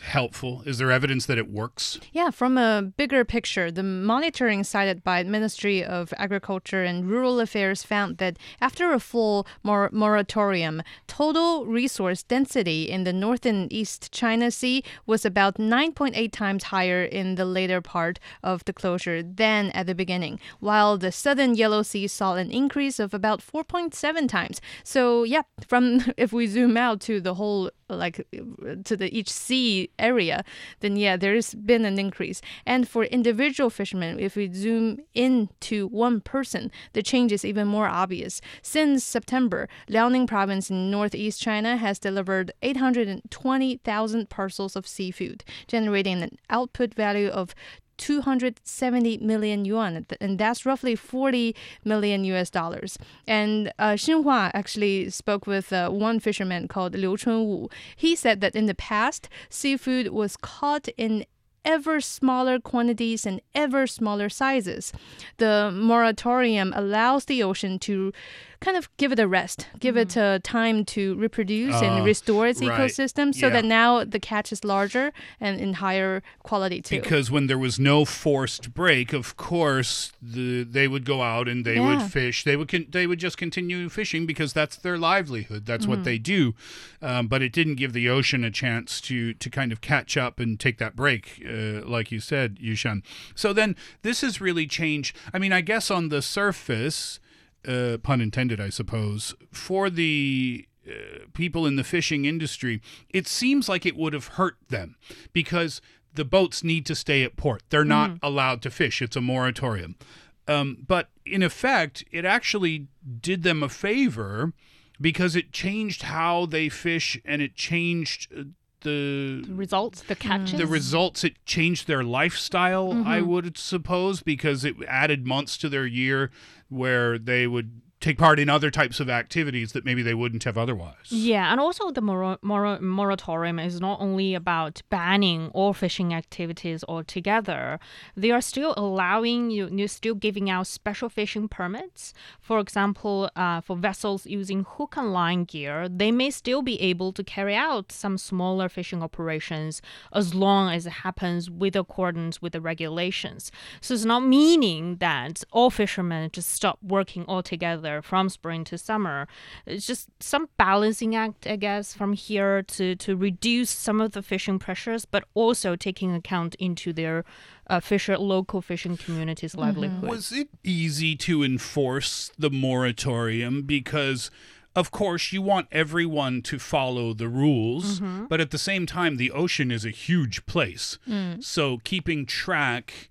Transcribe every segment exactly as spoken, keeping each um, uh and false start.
helpful? Is there evidence that it works? Yeah, from a bigger picture, the monitoring cited by Ministry of Agriculture and Rural Affairs found that after a full mor- moratorium, total resource density in the North and East China Sea was about nine point eight times higher in the later part of the closure than at the beginning, while the Southern Yellow Sea saw an increase of about four point seven times. So, yeah, from if we zoom out to the whole like to the each sea area, then yeah, there's been an increase. And for individual fishermen, if we zoom in to one person, the change is even more obvious. Since September, Liaoning province in northeast China has delivered eight hundred twenty thousand parcels of seafood, generating an output value of two hundred seventy million yuan, and that's roughly forty million U S dollars. And uh, Xinhua actually spoke with uh, one fisherman called Liu Chunwu. He said that in the past, seafood was caught in ever smaller quantities and ever smaller sizes. The moratorium allows the ocean to kind of give it a rest, give mm. it uh, time to reproduce uh, and restore its right. ecosystem so yeah. that now the catch is larger and in higher quality too. Because when there was no forced break, of course, the, they would go out and they yeah. would fish. They would con- they would just continue fishing because that's their livelihood. That's mm. what they do. Um, but it didn't give the ocean a chance to, to kind of catch up and take that break, uh, like you said, Yushan. So then this has really changed. I mean, I guess on the surface, Uh, pun intended, I suppose, for the uh, people in the fishing industry, it seems like it would have hurt them because the boats need to stay at port. They're not mm. allowed to fish. It's a moratorium. Um, but in effect, it actually did them a favor because it changed how they fish and it changed uh, The, the results, the catches? The results, it changed their lifestyle, mm-hmm. I would suppose, because it added months to their year where they would take part in other types of activities that maybe they wouldn't have otherwise. Yeah, and also the mor- mor- moratorium is not only about banning all fishing activities altogether. They are still allowing you, you're still giving out special fishing permits. For example, uh, for vessels using hook and line gear, they may still be able to carry out some smaller fishing operations as long as it happens with accordance with the regulations. So it's not meaning that all fishermen just stop working altogether from spring to summer. It's just some balancing act, I guess, from here to, to reduce some of the fishing pressures, but also taking account into their uh, fisher local fishing communities' mm-hmm. livelihood. Was it easy to enforce the moratorium? Because of course, you want everyone to follow the rules, mm-hmm. but at the same time, the ocean is a huge place. Mm. So keeping track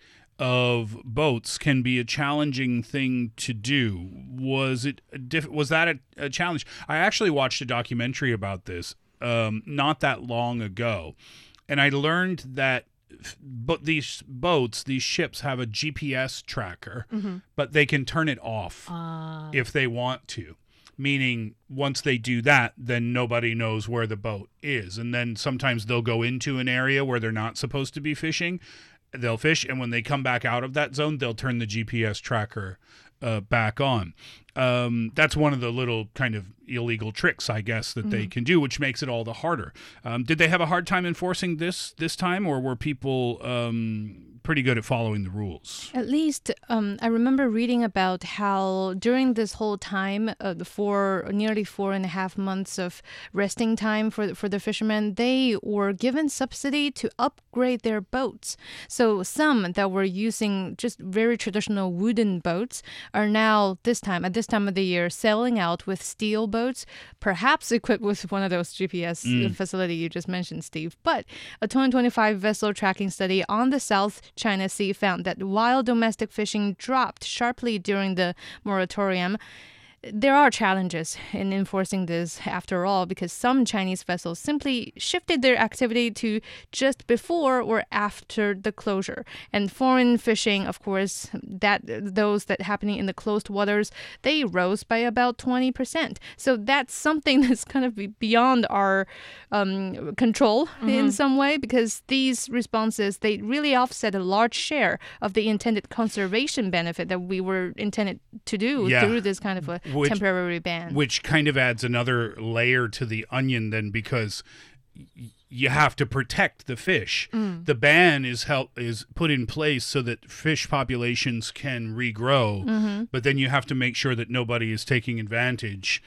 of boats can be a challenging thing to do. Was it a diff- was that a, a challenge? I actually watched a documentary about this um, not that long ago, and I learned that but these boats, these ships have a G P S tracker, mm-hmm. but they can turn it off uh. if they want to. Meaning once they do that, then nobody knows where the boat is. And then sometimes they'll go into an area where they're not supposed to be fishing. They'll fish, and when they come back out of that zone, they'll turn the G P S tracker uh, back on. Um, that's one of the little kind of illegal tricks, I guess, that mm-hmm. they can do, which makes it all the harder. Um, did they have a hard time enforcing this this time, or were people um, pretty good at following the rules? At least um, I remember reading about how during this whole time, uh, the four, nearly four and a half months of resting time for, for the fishermen, they were given subsidy to upgrade their boats. So some that were using just very traditional wooden boats are now, this time, at this time of the year, sailing out with steel boats, perhaps equipped with one of those G P S mm. facility you just mentioned, Steve. But a twenty twenty-five vessel tracking study on the South China Sea found that while domestic fishing dropped sharply during the moratorium, there are challenges in enforcing this after all, because some Chinese vessels simply shifted their activity to just before or after the closure. And foreign fishing, of course, that those that happening in the closed waters, they rose by about twenty percent. So that's something that's kind of beyond our um, control mm-hmm. in some way, because these responses, they really offset a large share of the intended conservation benefit that we were intended to do yeah. through this kind of a Which, temporary ban. Which kind of adds another layer to the onion then, because you have to protect the fish. Mm. The ban is help is put in place so that fish populations can regrow, Mm-hmm. but then you have to make sure that nobody is taking advantage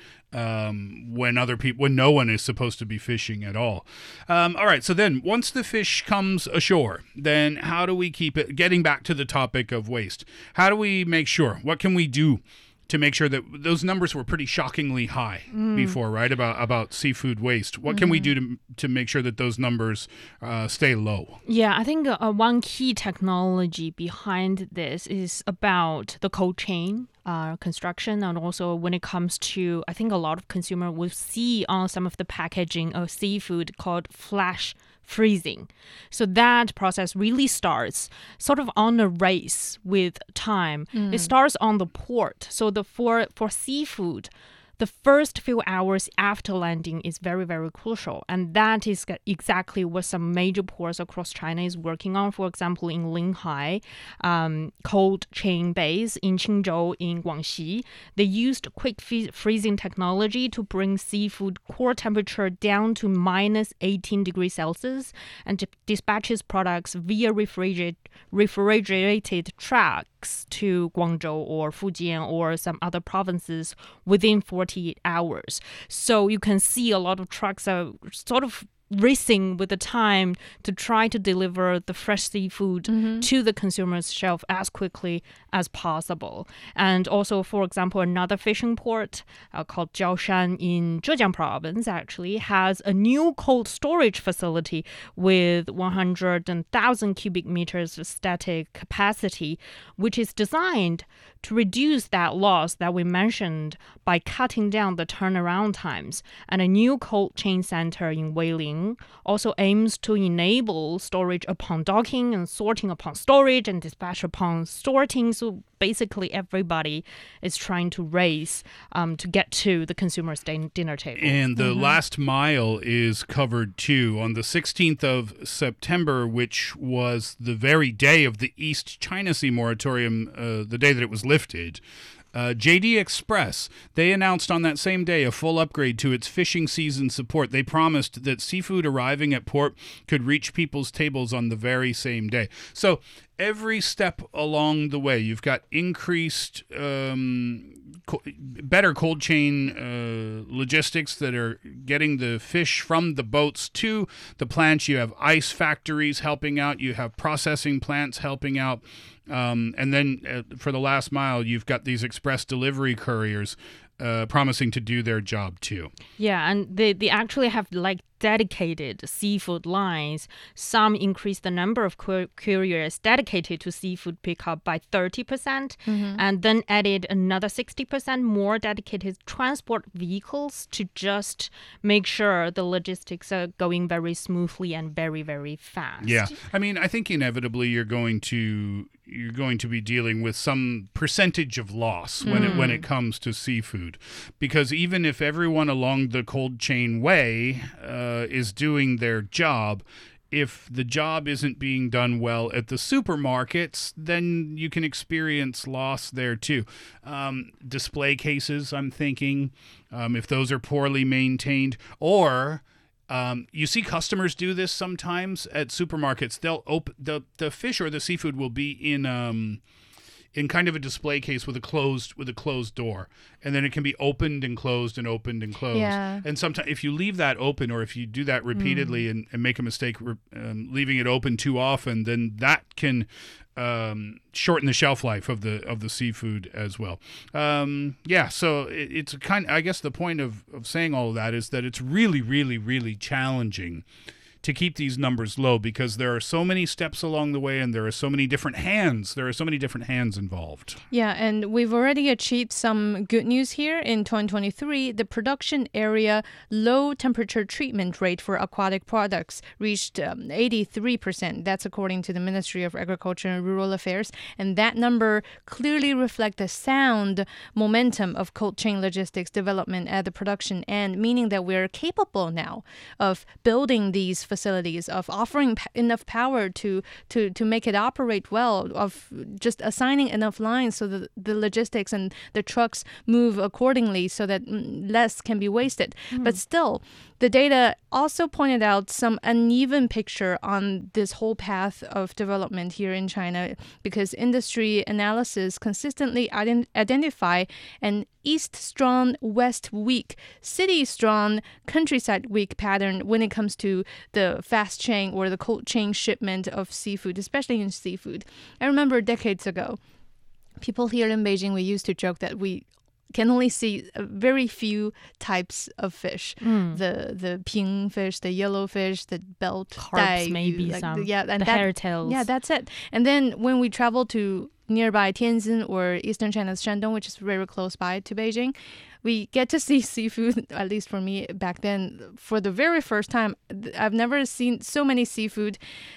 um, when other people, when no one is supposed to be fishing at all. Um, all right, so then once the fish comes ashore, then how do we keep it? Getting back to the topic of waste, how do we make sure? What can we do to make sure that those numbers were pretty shockingly high before, right? About about seafood waste. What can we do to to make sure that those numbers uh, stay low? Yeah, I think uh, one key technology behind this is about the cold chain uh, construction, and also when it comes to, I think a lot of consumers will see on some of the packaging of seafood called flash freezing. So that process really starts sort of on a race with time. It starts on the port. So the for for seafood, the first few hours after landing is very, very crucial. And that is exactly what some major ports across China is working on. For example, in Linhai, um, cold chain base in Qingzhou in Guangxi, they used quick f- freezing technology to bring seafood core temperature down to minus eighteen degrees Celsius and to dispatches products via refrigerate, refrigerated trucks to Guangzhou or Fujian or some other provinces within forty-eight hours. So you can see a lot of trucks are sort of racing with the time to try to deliver the fresh seafood Mm-hmm. to the consumer's shelf as quickly as possible. And also, for example, another fishing port uh, called Jiaoshan in Zhejiang province actually has a new cold storage facility with one hundred thousand cubic meters of static capacity, which is designed to reduce that loss that we mentioned by cutting down the turnaround times. And a new cold chain center in Weiling also aims to enable storage upon docking and sorting upon storage and dispatch upon sorting. So basically everybody is trying to race um, to get to the consumer's din- dinner table. And the last mile is covered too. On the sixteenth of September, which was the very day of the East China Sea moratorium, uh, the day that it was lifted, Uh, J D Express, they announced on that same day a full upgrade to its fishing season support. They promised that seafood arriving at port could reach people's tables on the very same day. So every step along the way, you've got increased, um, co- better cold chain uh, logistics that are getting the fish from the boats to the plants. You have ice factories helping out. You have processing plants helping out. Um, and then uh, for the last mile, you've got these express delivery couriers uh, promising to do their job too. Yeah, and they, they actually have like dedicated seafood lines. Some increase the number of cour- couriers dedicated to seafood pickup by thirty percent, Mm-hmm. and then added another sixty percent more dedicated transport vehicles to just make sure the logistics are going very smoothly and very, very fast. Yeah, I mean, I think inevitably you're going to you're going to be dealing with some percentage of loss when it when it comes to seafood, because even if everyone along the cold chain way uh, is doing their job, if the job isn't being done well at the supermarkets, then you can experience loss there too. Um, display cases, I'm thinking, um, if those are poorly maintained, or Um, you see customers do this sometimes at supermarkets. They'll open the the fish or the seafood will be in um in kind of a display case with a closed with a closed door, and then it can be opened and closed and opened and closed. Yeah. And sometimes if you leave that open, or if you do that repeatedly and, and make a mistake um, leaving it open too often, then that can um, shorten the shelf life of the of the seafood as well. Um, yeah, so it, it's a kind. I guess the point of, of saying all of that is that it's really, really, really challenging to keep these numbers low, because there are so many steps along the way and there are so many different hands. There are so many different hands involved. Yeah, and we've already achieved some good news here. In twenty twenty-three, the production area low temperature treatment rate for aquatic products reached um, eighty-three percent. That's according to the Ministry of Agriculture and Rural Affairs. And that number clearly reflects the sound momentum of cold chain logistics development at the production end, meaning that we're capable now of building these facilities, of offering p- enough power to, to, to make it operate well, of just assigning enough lines so that the logistics and the trucks move accordingly so that less can be wasted. Mm. But still, the data also pointed out some uneven picture on this whole path of development here in China, because industry analysis consistently ident- identify an East strong, West weak, city strong, countryside weak pattern when it comes to the fast chain or the cold chain shipment of seafood, especially in seafood. I remember decades ago, people here in Beijing, we used to joke that we can only see very few types of fish. Mm. The the ping fish, the yellow fish, the belt, carps, maybe like, some, yeah, and the that, hairtails. Yeah, that's it. And then when we travel to nearby Tianjin or eastern China's Shandong, which is very close by to Beijing, we get to see seafood, at least for me back then, for the very first time. I've never seen so many seafood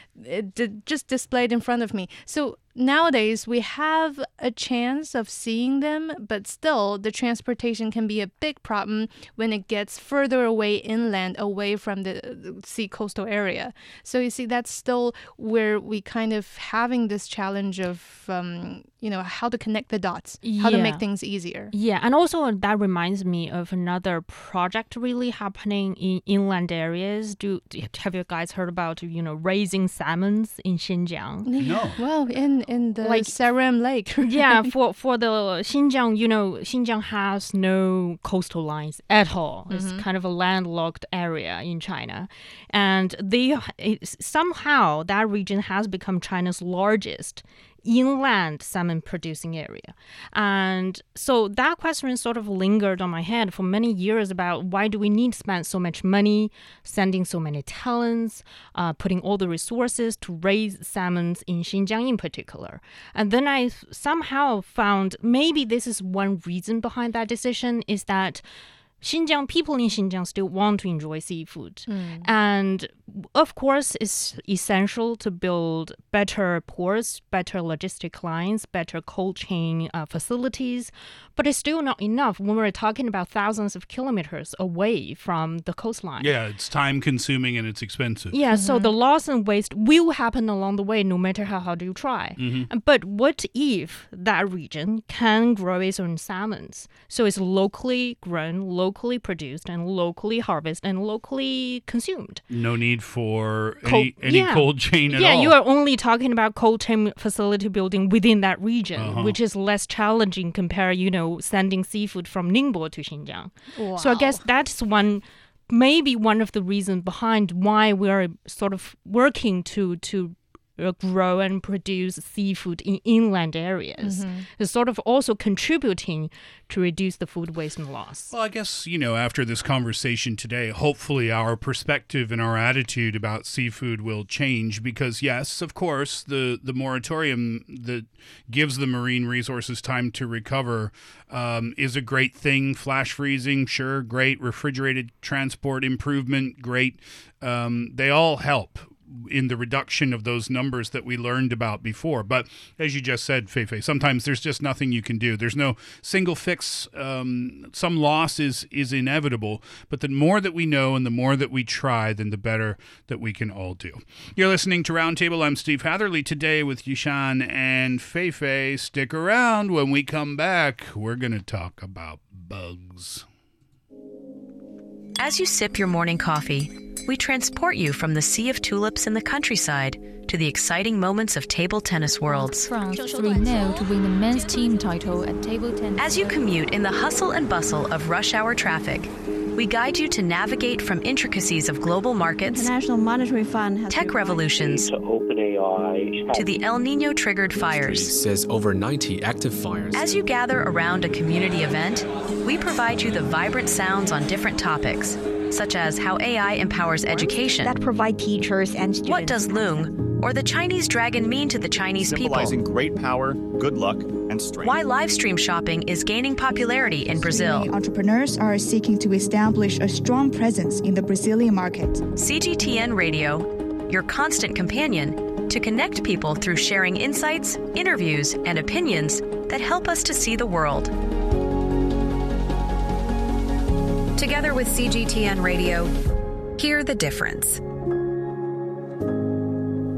it, just displayed in front of me. So nowadays, we have a chance of seeing them, but still, the transportation can be a big problem when it gets further away inland, away from the sea coastal area. So you see, that's still where we kind of having this challenge of, um, you know, how to connect the dots, how yeah. to make things easier. Yeah, and also that reminds me of another project really happening in inland areas. Do have you guys heard about, you know, raising salmons in Xinjiang? No. Well, in in the like Saram Lake. Right? Yeah, for for the Xinjiang, you know, Xinjiang has no coastal lines at all. Mm-hmm. It's kind of a landlocked area in China, and they it, somehow that region has become China's largest inland salmon producing area. And so that question sort of lingered on my head for many years about why do we need to spend so much money, sending so many talents, uh, putting all the resources to raise salmons in Xinjiang in particular. And then I somehow found maybe this is one reason behind that decision, is that Xinjiang, people in Xinjiang still want to enjoy seafood. Mm. And of course, it's essential to build better ports, better logistic lines, better cold chain uh, facilities. But it's still not enough when we're talking about thousands of kilometers away from the coastline. Yeah, it's time consuming and it's expensive. Yeah, mm-hmm. so the loss and waste will happen along the way no matter how hard you try. Mm-hmm. But what if that region can grow its own salmons? So it's locally grown, locally produced, and locally harvested, and locally consumed. No need for cold, any, any yeah. cold chain at yeah, all. Yeah, you are only talking about cold chain facility building within that region, uh-huh. which is less challenging compared, you know, sending seafood from Ningbo to Xinjiang. Wow. So I guess that's one, maybe one of the reasons behind why we're sort of working to to uh, grow and produce seafood in inland areas. Mm-hmm. It's sort of also contributing to reduce the food waste and loss. Well, I guess, you know, after this conversation today, hopefully our perspective and our attitude about seafood will change because, yes, of course, the, the moratorium that gives the marine resources time to recover um, is a great thing. Flash freezing, sure, great. Refrigerated transport improvement, great. Um, they all help in the reduction of those numbers that we learned about before. But as you just said, Feifei, sometimes there's just nothing you can do. There's no single fix. Um, some loss is, is inevitable, but the more that we know and the more that we try, then the better that we can all do. You're listening to Roundtable. I'm Steve Hatherley today with Yishan and Feifei. Stick around. When we come back, we're going to talk about bugs. As you sip your morning coffee, we transport you from the sea of tulips in the countryside to the exciting moments of table tennis worlds. France three nil to win the men's team title at table tennis. As you commute in the hustle and bustle of rush hour traffic, we guide you to navigate from intricacies of global markets, International Monetary Fund has tech revolutions, to OpenAI, to the El Nino-triggered fires. Says over ninety active fires. As you gather around a community event, we provide you the vibrant sounds on different topics, such as how A I empowers education, that provide teachers and students. What does Loong or the Chinese dragon mean to the Chinese Symbolizing people? Great power, good luck, and strength. Why live stream shopping is gaining popularity in Brazil. Entrepreneurs are seeking to establish a strong presence in the Brazilian market. C G T N Radio, your constant companion to connect people through sharing insights, interviews, and opinions that help us to see the world. Together with C G T N Radio, hear the difference.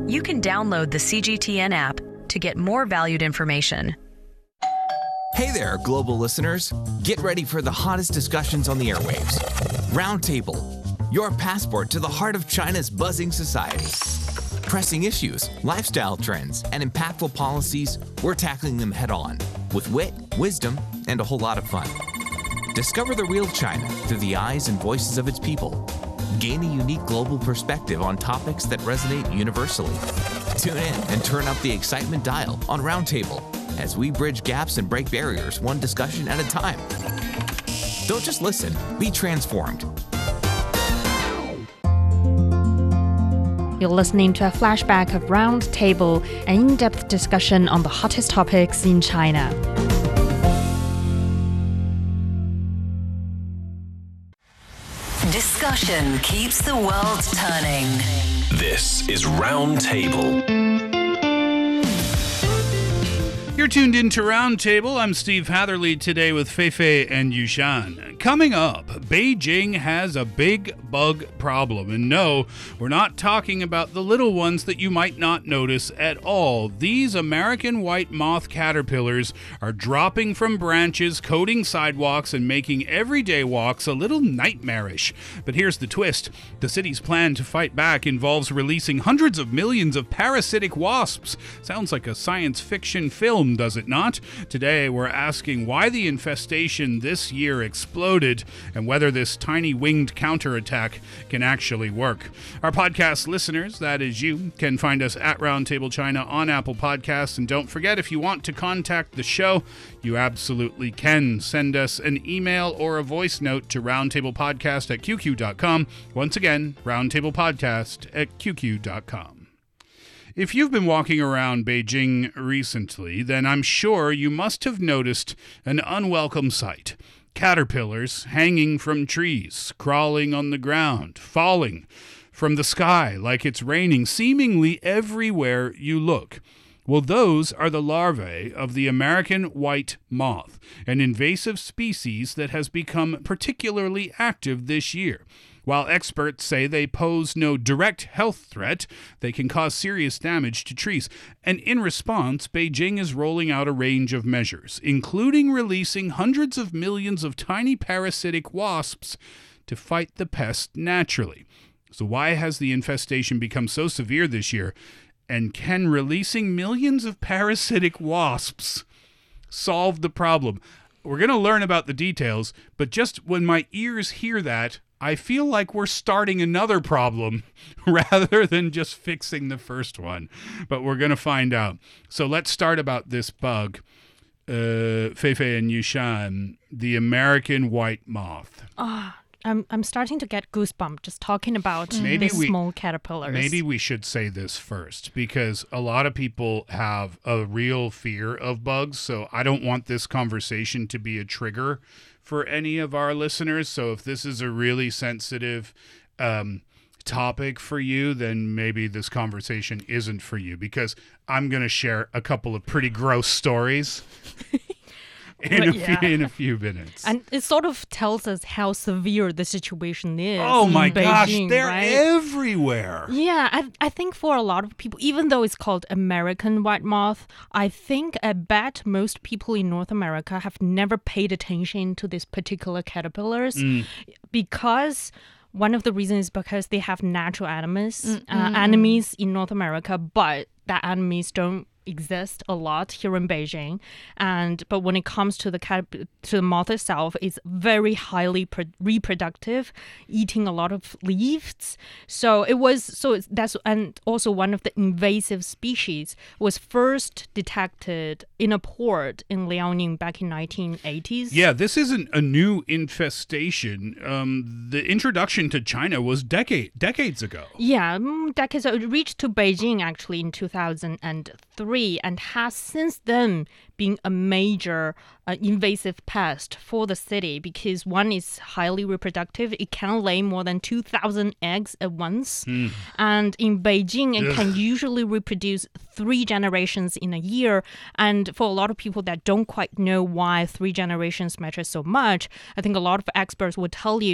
you can download the C G T N app to get more valued information. Hey there, global listeners. Get ready for the hottest discussions on the airwaves. Roundtable, your passport to the heart of China's buzzing society. Pressing issues, lifestyle trends, and impactful policies, we're tackling them head on with wit, wisdom, and a whole lot of fun. Discover the real China through the eyes and voices of its people. Gain a unique global perspective on topics that resonate universally. Tune in and turn up the excitement dial on Roundtable as we bridge gaps and break barriers one discussion at a time. Don't just listen, be transformed. You're listening to a flashback of Roundtable, an in-depth discussion on the hottest topics in China. Discussion keeps the world turning. This is Roundtable. You're tuned into Roundtable. I'm Steve Hatherley today with Feifei and Yushan. Coming up, Beijing has a big bug problem. And no, we're not talking about the little ones that you might not notice at all. These American white moth caterpillars are dropping from branches, coating sidewalks, and making everyday walks a little nightmarish. But here's the twist. The city's plan to fight back involves releasing hundreds of millions of parasitic wasps. Sounds like a science fiction film, does it not? Today, we're asking why the infestation this year exploded and whether this tiny winged counterattack can actually work. Our podcast listeners, that is you, can find us at Roundtable China on Apple Podcasts. And don't forget, if you want to contact the show, you absolutely can. Send us an email or a voice note to roundtablepodcast at q q dot com. Once again, roundtablepodcast at q q dot com. If you've been walking around Beijing recently, then I'm sure you must have noticed an unwelcome sight. Caterpillars hanging from trees, crawling on the ground, falling from the sky like it's raining, seemingly everywhere you look. Well, those are the larvae of the American white moth, an invasive species that has become particularly active this year. While experts say they pose no direct health threat, they can cause serious damage to trees. And in response, Beijing is rolling out a range of measures, including releasing hundreds of millions of tiny parasitic wasps to fight the pest naturally. So why has the infestation become so severe this year? And can releasing millions of parasitic wasps solve the problem? We're going to learn about the details, but just when my ears hear that, I feel like we're starting another problem rather than just fixing the first one. But we're going to find out. So let's start about this bug, uh, Feifei and Yushan, the American white moth. Ah, I'm I'm starting to get goosebumps just talking about maybe these we, small caterpillars. Maybe we should say this first, because a lot of people have a real fear of bugs. So I don't want this conversation to be a trigger for any of our listeners. So if this is a really sensitive um, topic for you, then maybe this conversation isn't for you, because I'm going to share a couple of pretty gross stories in, a yeah. few, in a few minutes. And it sort of tells us how severe the situation is. Oh my gosh, Beijing, they're right? everywhere. Yeah, I, I think for a lot of people, even though it's called American white moth, I think I bet most people in North America have never paid attention to these particular caterpillars mm. because one of the reasons is because they have natural enemies, mm, uh, mm, enemies in North America, but that enemies don't exist a lot here in Beijing, and but when it comes to the cat to the moth itself, it's very highly pro- reproductive, eating a lot of leaves. So it was so it's, that's and also one of the invasive species was first detected in a port in Liaoning back in nineteen eighties. Yeah, this isn't a new infestation. Um, the introduction to China was decade decades ago. Yeah, decades ago. It reached to Beijing actually in two thousand three. And has since then been a major uh, invasive pest for the city because one is highly reproductive. It can lay more than two thousand eggs at once. Mm. And in Beijing, it Ugh. can usually reproduce three generations in a year. And for a lot of people that don't quite know why three generations matter so much, I think a lot of experts would tell you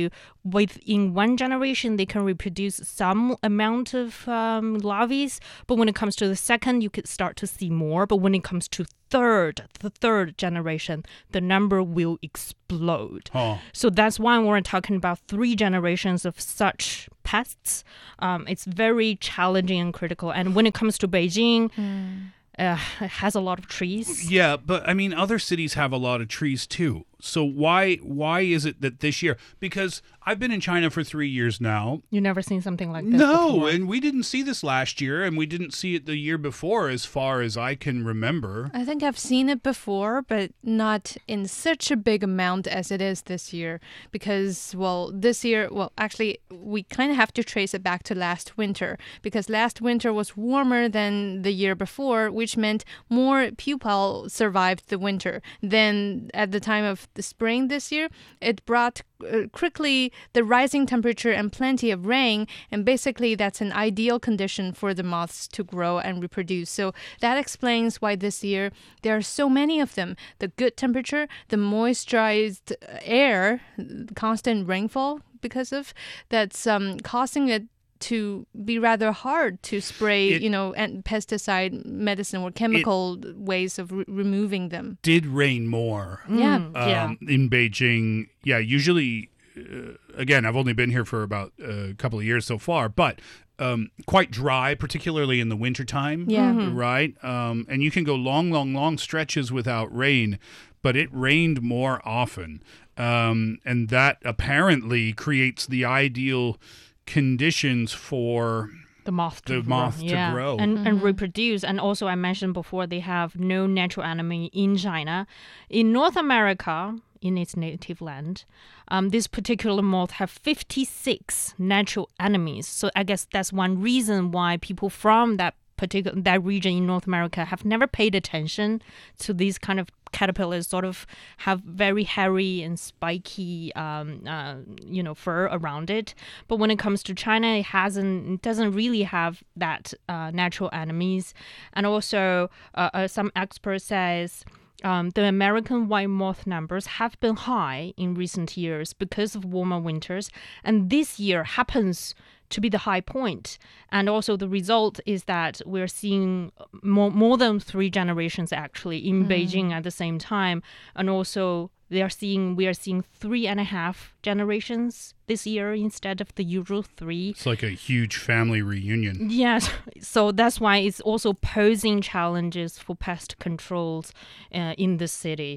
within one generation, they can reproduce some amount of um, larvae. But when it comes to the second, you could start to see more. But when it comes to third, the third generation, the number will explode. Oh. So that's why we're talking about three generations of such pests. Um, it's very challenging and critical. And when it comes to Beijing, mm. uh, it has a lot of trees. Yeah, but I mean, other cities have a lot of trees too. So why why is it that this year? Because I've been in China for three years now. You've never seen something like this No, before. And we didn't see this last year, and we didn't see it the year before, as far as I can remember. I think I've seen it before, but not in such a big amount as it is this year. Because, well, this year, well, actually, we kind of have to trace it back to last winter. Because last winter was warmer than the year before, which meant more pupa survived the winter than at the time of the spring this year. It brought uh, quickly the rising temperature and plenty of rain, and basically that's an ideal condition for the moths to grow and reproduce. So that explains why this year there are so many of them. The good temperature, the moisturized air, constant rainfall because of that's um, causing it to be rather hard to spray, it, you know, and pesticide medicine or chemical ways of re- removing them. Did rain more. Yeah. Um, yeah. In Beijing. Yeah, usually, uh, again, I've only been here for about a couple of years so far, but um, quite dry, particularly in the wintertime. Yeah. Mm-hmm. Right? Um, and you can go long, long, long stretches without rain, but it rained more often. Um, and that apparently creates the ideal conditions for the moth to the grow, moth to yeah. grow. And, Mm-hmm. and reproduce. And also, I mentioned before, they have no natural enemy in China. In North America, in its native land, um, this particular moth have fifty-six natural enemies. So I guess that's one reason why people from that particular that region in North America have never paid attention to these kind of caterpillars. Sort of have very hairy and spiky, um, uh, you know, fur around it. But when it comes to China, it hasn't, it doesn't really have that uh, natural enemies. And also, uh, uh, some experts says um, the American white moth numbers have been high in recent years because of warmer winters, and this year happens to be the high point. And also the result is that we're seeing more, more than three generations actually in mm. Beijing at the same time. And also they are seeing, we are seeing three and a half generations this year instead of the usual three. It's like a huge family reunion. Yes. So that's why it's also posing challenges for pest controls uh, in the city.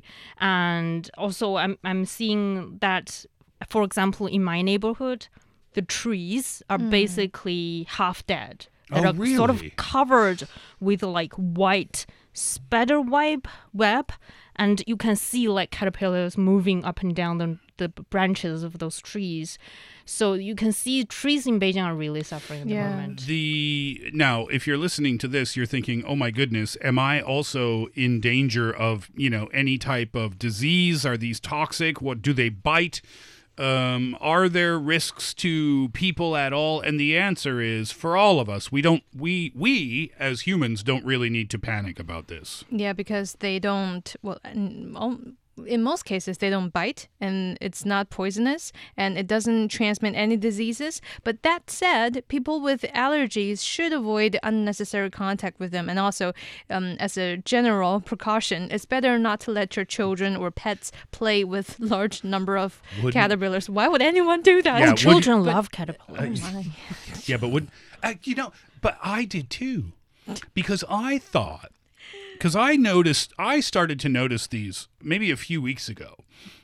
And also I'm, I'm seeing that, for example, in my neighborhood, the trees are mm. basically half dead. That oh, are really? Sort of covered with like white spider web web, and you can see like caterpillars moving up and down the, the branches of those trees. So you can see trees in Beijing are really suffering at yeah. the moment. The now, if you're listening to this, you're thinking, "Oh my goodness, am I also in danger of, you know, any type of disease? Are these toxic? What do they bite?" Um, are there risks to people at all? And the answer is, for all of us, we don't, we, we as humans don't really need to panic about this. Yeah, because they don't, well, in most cases, they don't bite, and it's not poisonous, and it doesn't transmit any diseases. But that said, people with allergies should avoid unnecessary contact with them. And also, um, as a general precaution, it's better not to let your children or pets play with large number of Wouldn't, caterpillars. Why would anyone do that? Yeah, children but, love caterpillars. Uh, yeah, but would uh, you know? But I did too, because I thought. Because I noticed, I started to notice these maybe a few weeks ago.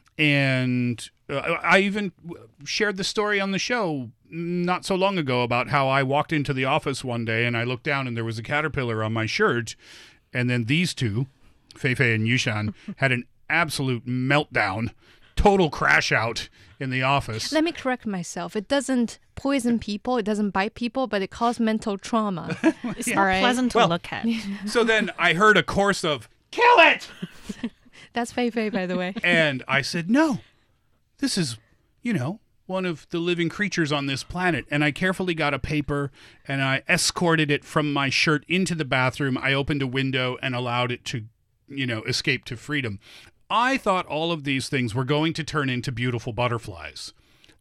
And uh, I even shared the story on the show not so long ago about how I walked into the office one day and I looked down and there was a caterpillar on my shirt. And then these two, Feifei and Yushan, had an absolute meltdown, total crash out in the office. Let me correct myself. It doesn't poison people, it doesn't bite people, but it causes mental trauma. It's yeah. not right. pleasant to well, look at. So then I heard a chorus of, "Kill it!" That's Feifei, by the way. And I said, no, this is, you know, one of the living creatures on this planet. And I carefully got a paper and I escorted it from my shirt into the bathroom. I opened a window and allowed it to, you know, escape to freedom. I thought all of these things were going to turn into beautiful butterflies.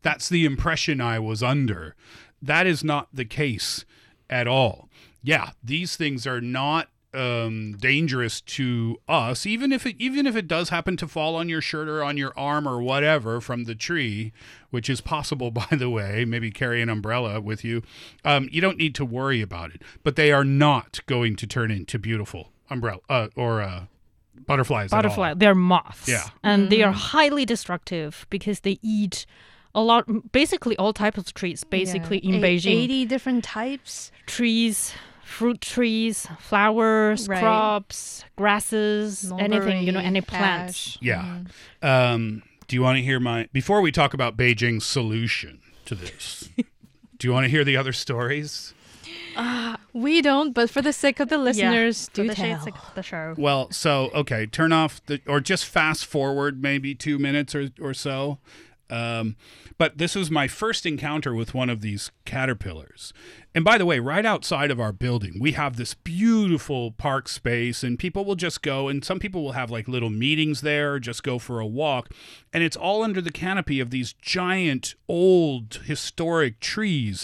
That's the impression I was under. That is not the case at all. Yeah, these things are not um, dangerous to us, even if it even if it does happen to fall on your shirt or on your arm or whatever from the tree, which is possible, by the way. Maybe carry an umbrella with you. Um, you don't need to worry about it. But they are not going to turn into beautiful umbrella uh, or uh, butterflies. Butterfly. At all. They're moths. Yeah, and Mm-hmm. they are highly destructive because they eat a lot, basically all types of trees. Basically Yeah. in A- Beijing, eighty different types. trees. Fruit trees, flowers, Right. crops, grasses, anything, you know, Mulberry, any plants. ash. Yeah. Um, do you want to hear my... Before we talk about Beijing's solution to this, do you want to hear the other stories? Uh, we don't, but for the sake of the listeners, For do the tell. sake of the show. Well, so, okay, turn off the... Or just fast forward maybe two minutes or, or so. Um, but this was my first encounter with one of these caterpillars. And by the way, right outside of our building, we have this beautiful park space, and people will just go, and some people will have like little meetings there, or just go for a walk. And it's all under the canopy of these giant, old, historic trees.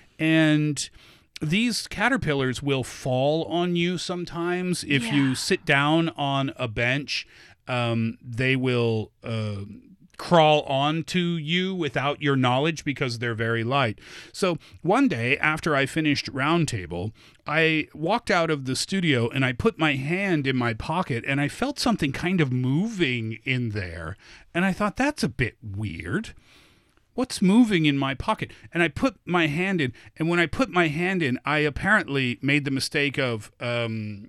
And these caterpillars will fall on you sometimes. If Yeah. you sit down on a bench, um, they will... Uh, crawl onto you without your knowledge because they're very light. So one day after I finished Roundtable, I walked out of the studio and I put my hand in my pocket and I felt something kind of moving in there. And I thought, that's a bit weird. What's moving in my pocket? And I put my hand in, and when I put my hand in, I apparently made the mistake of um,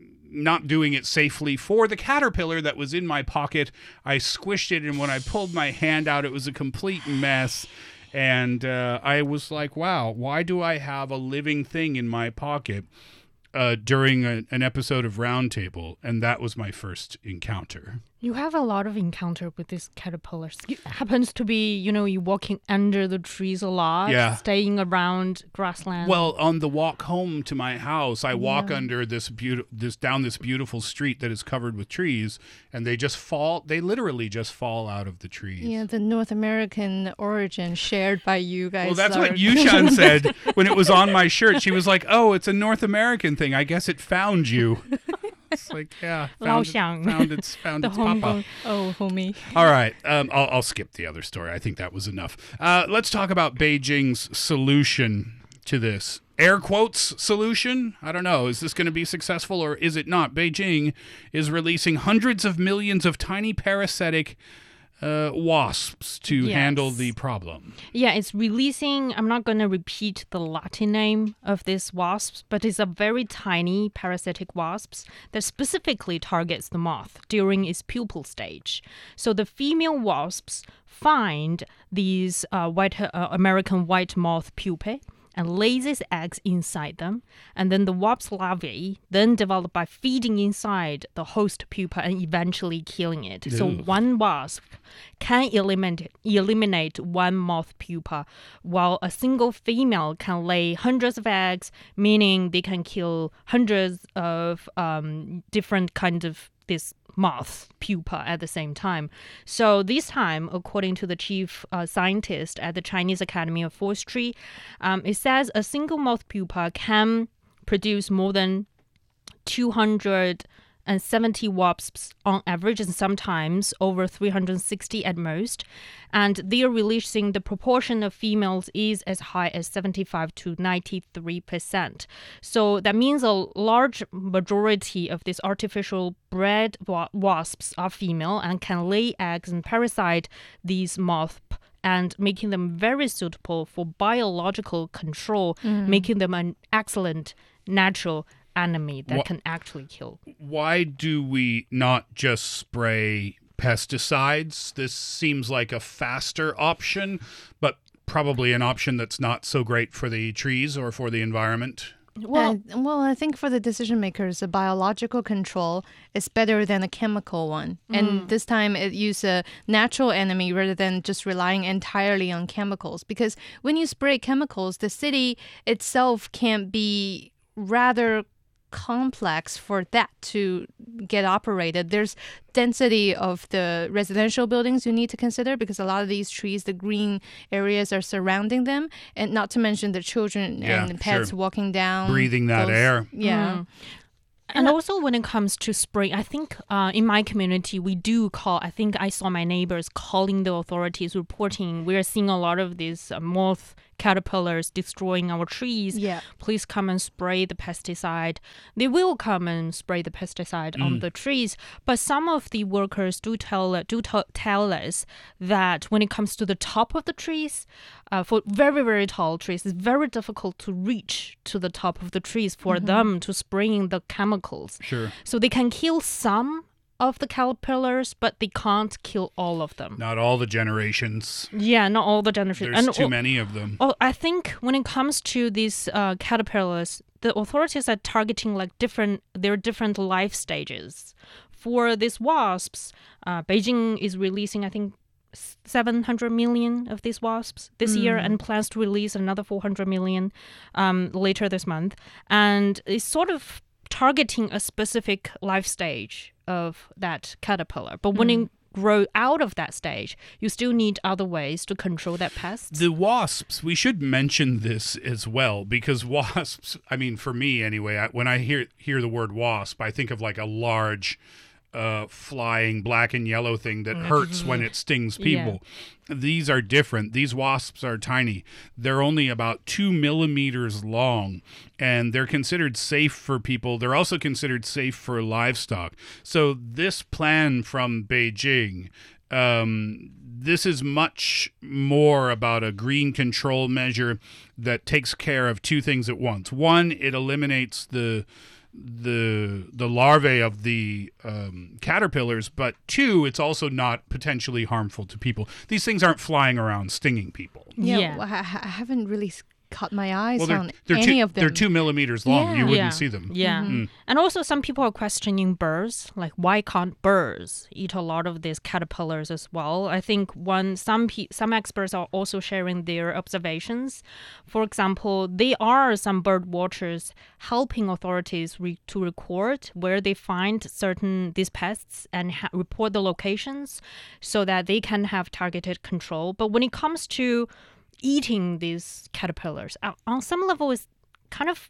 not doing it safely for the caterpillar that was in my pocket. I squished it, and when I pulled my hand out, it was a complete mess. And uh, I was like, wow, why do I have a living thing in my pocket uh, during a, an episode of Roundtable? And that was my first encounter. You have a lot of encounter with these caterpillars. It happens to be, you know, you walking under the trees a lot, Yeah. staying around grassland. Well, on the walk home to my house, I walk Yeah. under this beautiful, this down this beautiful street that is covered with trees, and they just fall. They literally just fall out of the trees. Yeah, the North American origin shared by you guys. Well, that's are- what Yushan said when it was on my shirt. She was like, "Oh, it's a North American thing. I guess it found you." It's like, yeah, found, it, Laoxiang. found its found The its Hong papa. Kong- Oh, homie. All right, um, I'll, I'll skip the other story. I think that was enough. Uh, let's talk about Beijing's solution to this. Air quotes solution? I don't know. Is this going to be successful or is it not? Beijing is releasing hundreds of millions of tiny parasitic uh, wasps to Yes. handle the problem. Yeah, it's releasing, I'm not going to repeat the Latin name of these wasps, but it's a very tiny parasitic wasps that specifically targets the moth during its pupal stage. So the female wasps find these uh, white uh, American white moth pupae and lays its eggs inside them. And then the wasp larvae then develop by feeding inside the host pupa and eventually killing it. So Ew. one wasp can eliminate, eliminate one moth pupa, while a single female can lay hundreds of eggs, meaning they can kill hundreds of um, different kinds of this moth pupa at the same time. So this time, according to the chief uh, scientist at the Chinese Academy of Forestry, um, it says a single moth pupa can produce more than two hundred seventy wasps on average, and sometimes over three hundred sixty at most. And they are releasing the proportion of females is as high as seventy-five to ninety-three percent. So that means a large majority of these artificial bred wa- wasps are female and can lay eggs and parasite these moths, and making them very suitable for biological control, Mm. making them an excellent natural enemy that Wha- can actually kill. Why do we not just spray pesticides? This seems like a faster option, but probably an option that's not so great for the trees or for the environment. Well, well, I think for the decision makers, a biological control is better than a chemical one. And this time it used a natural enemy rather than just relying entirely on chemicals. Because when you spray chemicals, the city itself can be rather complex for that to get operated. There's density of the residential buildings you need to consider because a lot of these trees, the green areas are surrounding them, and not to mention the children Yeah, and pets sure. walking down. Breathing that those- air. Yeah. Mm. And also when it comes to spring, I think uh, in my community, we do call, I think I saw my neighbors calling the authorities, reporting we're seeing a lot of these uh, moth caterpillars destroying our trees. Yeah. Please come and spray the pesticide. They will come and spray the pesticide on the trees. But some of the workers do tell do t- tell us that when it comes to the top of the trees, uh, for very, very tall trees, it's very difficult to reach to the top of the trees for them to spraying the chemicals. Sure. So they can kill some of the caterpillars, but they can't kill all of them. Not all the generations. Yeah, not all the generations. There's And too al- many of them. Oh, I think when it comes to these uh, caterpillars, the authorities are targeting like different, their different life stages. For these wasps, uh, Beijing is releasing, I think, seven hundred million of these wasps this year and plans to release another four hundred million um, later this month. And it's sort of targeting a specific life stage of that caterpillar. But when it grow out of that stage, you still need other ways to control that pest. The wasps, we should mention this as well, because wasps, I mean, for me anyway, I, when I hear hear the word wasp, I think of like a large uh, flying black and yellow thing that hurts when it stings people. Yeah. These are different. These wasps are tiny. They're only about two millimeters long, and they're considered safe for people. They're also considered safe for livestock. So this plan from Beijing, um, this is much more about a green control measure that takes care of two things at once. One, it eliminates the the the larvae of the um, caterpillars, but two, it's also not potentially harmful to people. These things aren't flying around stinging people. Yeah, Yeah. well, I, I haven't really s- caught my eyes Well, they're, on they're any two, of them. they're two millimeters long. Yeah. You wouldn't yeah. see them. Yeah. Mm. And also some people are questioning birds, like why can't birds eat a lot of these caterpillars as well? I think one some pe- some experts are also sharing their observations. For example, there are some bird watchers helping authorities re- to record where they find certain these pests and ha- report the locations so that they can have targeted control. But when it comes to eating these caterpillars, uh, on some level, is kind of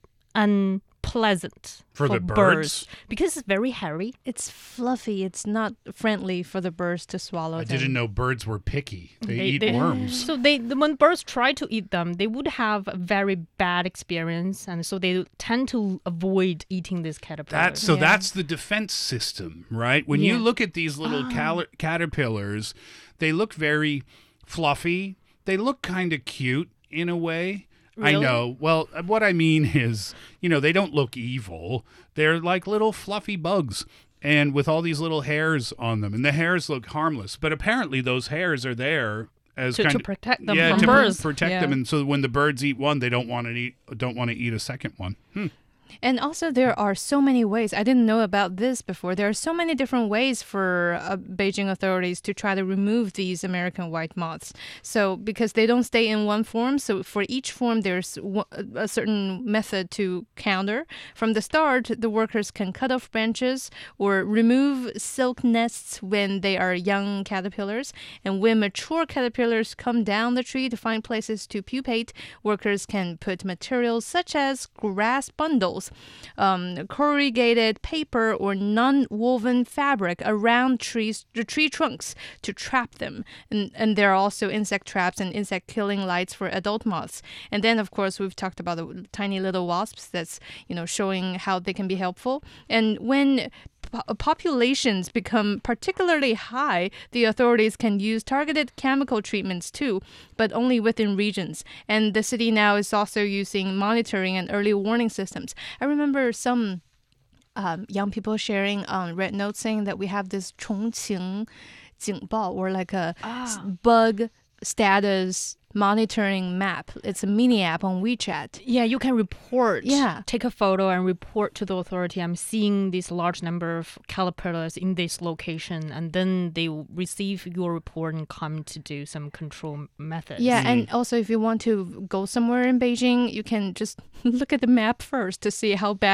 unpleasant For for, the birds? because it's very hairy. It's fluffy. It's not friendly for the birds to swallow. I them. didn't know birds were picky. They, eat worms. So they, when birds try to eat them, they would have a very bad experience, and so they tend to avoid eating these caterpillars. That's so Yeah. that's the defense system, right? When you Yeah. look at these little cal- caterpillars, they look very fluffy. They look kind of cute in a way. I Really? know. Well, what I mean is, you know, they don't look evil. They're like little fluffy bugs, and with all these little hairs on them, and the hairs look harmless. But apparently, those hairs are there as To- kind to of protect them yeah, from to pr- birds. protect Yeah. them, and so when the birds eat one, they don't want to eat don't want to eat a second one. Hmm. And also, there are so many ways. I didn't know about this before. There are so many different ways for uh, Beijing authorities to try to remove these American white moths. So, because they don't stay in one form, so for each form, there's one, a certain method to counter. From the start, the workers can cut off branches or remove silk nests when they are young caterpillars. And when mature caterpillars come down the tree to find places to pupate, workers can put materials such as grass bundles, um, corrugated paper, or non-woven fabric around trees, the tree trunks to trap them. And, and there are also insect traps and insect killing lights for adult moths. And then, of course, we've talked about the tiny little wasps. That's, you know, showing how they can be helpful. And when po- populations become particularly high, the authorities can use targeted chemical treatments too, but only within regions. And the city now is also using monitoring and early warning systems. I remember some um, young people sharing on Red Note saying that we have this 重庆警报, or like a s- bug status monitoring map. It's a mini app on WeChat. Yeah, you can report. Yeah. Take a photo and report to the authority. I'm seeing this large number of caterpillars in this location, and then they will receive your report and come to do some control methods. Yeah, and also if you want to go somewhere in Beijing, you can just look at the map first to see how bad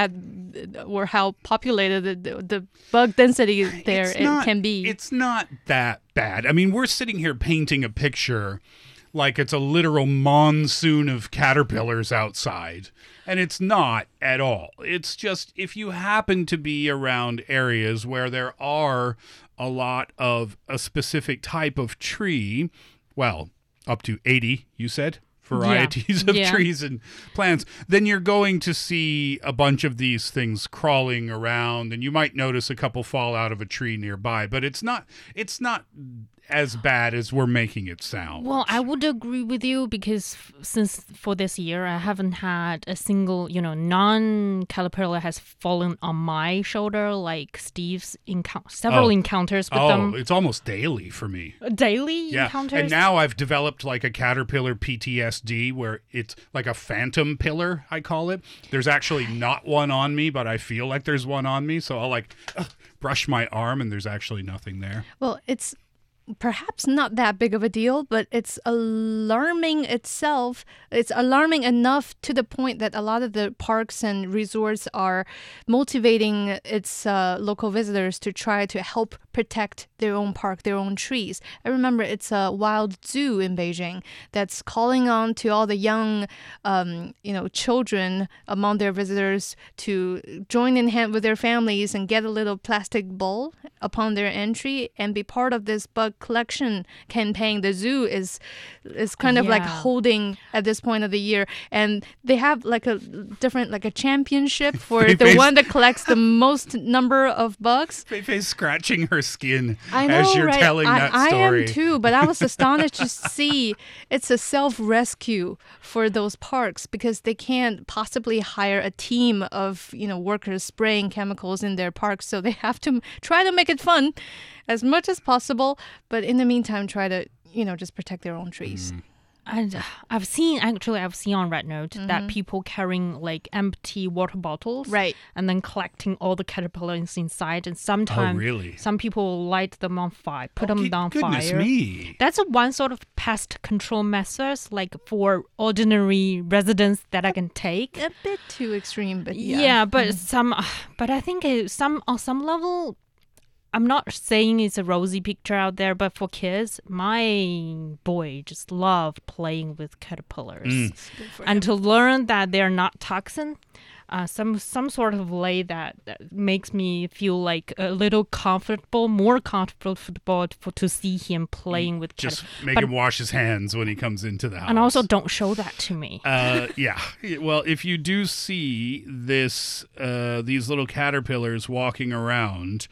or how populated the, the bug density there It's it not- can be. It's not that bad. I mean, we're sitting here painting a picture like it's a literal monsoon of caterpillars outside. And it's not at all. It's just if you happen to be around areas where there are a lot of a specific type of tree, well, up to eighty, you said, varieties Yeah. of Yeah. trees and plants, then you're going to see a bunch of these things crawling around, and you might notice a couple fall out of a tree nearby, but it's not it's not as bad as we're making it sound. Well, I would agree with you because f- since for this year, I haven't had a single, you know, non-caterpillar has fallen on my shoulder like Steve's encou- several Oh. encounters with oh, them. it's almost daily for me. Daily Yeah, encounters? and now I've developed like a caterpillar P T S D where it's like a phantom pillar, I call it. There's actually not one on me, but I feel like there's one on me, so I'll like ugh, brush my arm and there's actually nothing there. Well, it's perhaps not that big of a deal, but it's alarming itself. It's alarming enough to the point that a lot of the parks and resorts are motivating its uh, local visitors to try to help protect their own park, their own trees. I remember it's a wild zoo in Beijing that's calling on to all the young, um, you know, children among their visitors to join in hand with their families and get a little plastic bowl upon their entry and be part of this bug collection campaign the zoo is is kind of like Yeah. holding at this point of the year, and they have like a different like a championship for Fei the Fei's- one that collects the most number of bugs. Fei Fei's scratching her skin I know, as you're right? telling I, that I story. am too, but I was astonished to see it's a self-rescue for those parks because they can't possibly hire a team of, you know, workers spraying chemicals in their parks, so they have to try to make it fun as much as possible, but in the meantime try to, you know, just protect their own trees. Mm. And uh, I've seen, actually, I've seen on RedNote that people carrying like empty water bottles. Right. And then collecting all the caterpillars inside. And sometimes really? some people light them on fire, put Oh, them good- on goodness fire. me. That's a one sort of pest control methods, like for ordinary residents that I can take. A bit too extreme, but yeah. Yeah, but some, but I think it, some on some level, I'm not saying it's a rosy picture out there, but for kids, my boy just loved playing with caterpillars, Mm. and to learn that they're not toxin. Uh, some some sort of way that, that makes me feel like a little comfortable, more comfortable for, to see him playing with Just caterpillars. make But- him wash his hands when he comes into the house. and also don't show that to me. Uh, yeah. Well, if you do see this, uh, these little caterpillars walking around,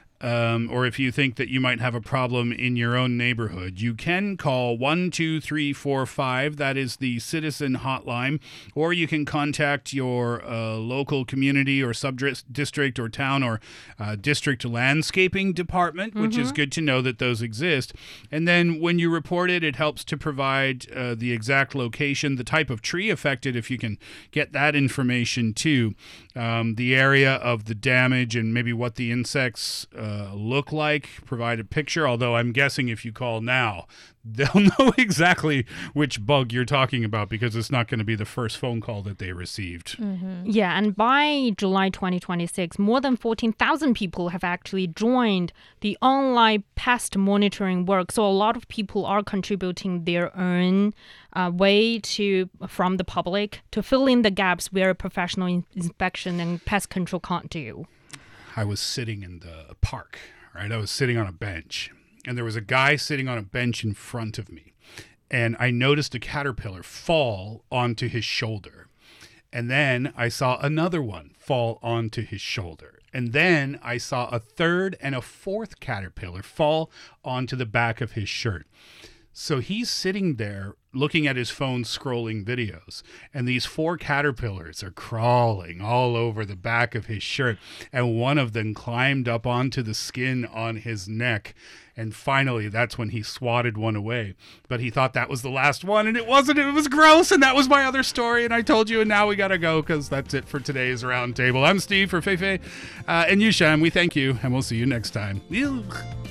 um, or if you think that you might have a problem in your own neighborhood, you can call one two three four five. That is the citizen hotline. Or you can contact your uh, local community or sub-district or town or uh, district landscaping department, which is good to know that those exist. And then when you report it, it helps to provide uh, the exact location, the type of tree affected, if you can get that information too, um, the area of the damage, and maybe what the insects uh, look like, provide a picture. Although I'm guessing if you call now, they'll know exactly which bug you're talking about because it's not going to be the first phone call that they received. Yeah, and by July twenty twenty-six, more than fourteen thousand people have actually joined the online pest monitoring work. So a lot of people are contributing their own uh, way to from the public to fill in the gaps where professional in- inspection and pest control can't do. I was sitting in the park, right? I was sitting on a bench, and there was a guy sitting on a bench in front of me, and I noticed a caterpillar fall onto his shoulder. And then I saw another one fall onto his shoulder. And then I saw a third and a fourth caterpillar fall onto the back of his shirt. So he's sitting there looking at his phone, scrolling videos, and these four caterpillars are crawling all over the back of his shirt, and one of them climbed up onto the skin on his neck, and finally that's when he swatted one away. But he thought that was the last one, and it wasn't. It was gross, and that was my other story, and I told you, and now we gotta go because that's it for today's Roundtable. I'm Steve for Fei Fei uh, and Yushan. We thank you, and we'll see you next time. Ew.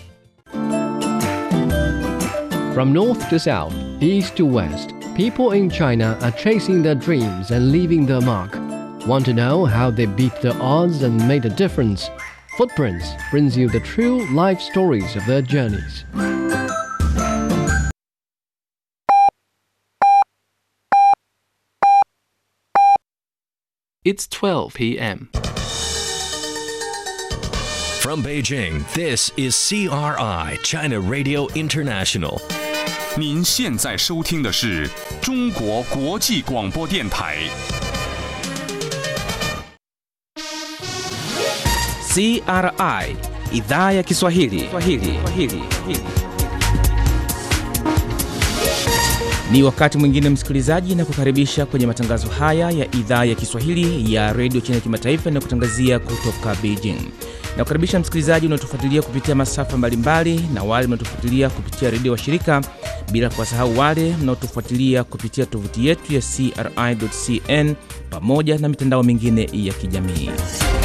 From north to south, east to west, people in China are chasing their dreams and leaving their mark. Want to know how they beat the odds and made a difference? Footprints brings you the true life stories of their journeys. It's twelve p.m. From Beijing, this is C R I, China Radio International. 您现在收听的是中国国际广播电台。 C R I, Idhaa ya Kiswahili. Swahili. Swahili. Ni wakati mwingine msikilizaji, na kukaribisha kwenye matangazo haya ya Idhaa ya Kiswahili ya Radio China Kimataifa na kutangazia kutoka Beijing. Na kukaribisha msikilizaji unaotufuatilia kupitia masafa mbalimbali na wale mnaotufuatilia kupitia redio wa shirika, bila kuwasahau wale mnaotufuatilia kupitia tovuti yetu ya C R I dot C N pamoja na mitandao mingine ya kijamii.